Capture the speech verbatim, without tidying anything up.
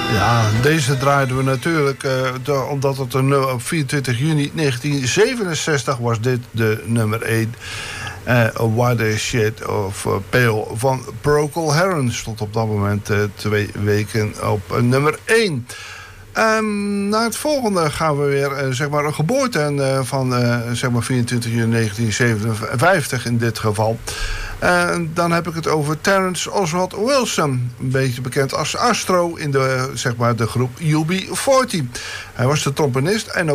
Ja, deze draaiden we natuurlijk, uh, de, omdat het een, op vierentwintig juni negentien zevenenzestig was dit de nummer één. Uh, A Wider Shade of uh, Pale van Procol Harum stond op dat moment uh, twee weken op uh, nummer één. Um, naar het volgende gaan we weer, uh, zeg maar, een geboorte uh, van uh, zeg maar vierentwintig juni negentien zevenenvijftig in dit geval. Uh, dan heb ik het over Terence Oswald Wilson, een beetje bekend als Astro in de, zeg maar, de groep U B veertig. Hij was de trombonist en ook